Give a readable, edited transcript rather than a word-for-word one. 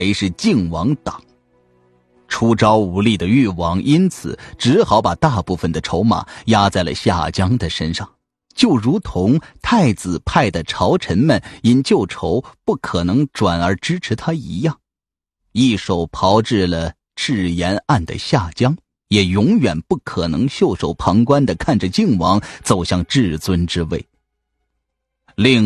为是靖王党。出招无力的誉王因此只好把大部分的筹码压在了夏江的身上，就如同太子派的朝臣们因旧仇不可能转而支持他一样。一手炮制了赤炎案的夏江，也永远不可能袖手旁观地看着靖王走向至尊之位。另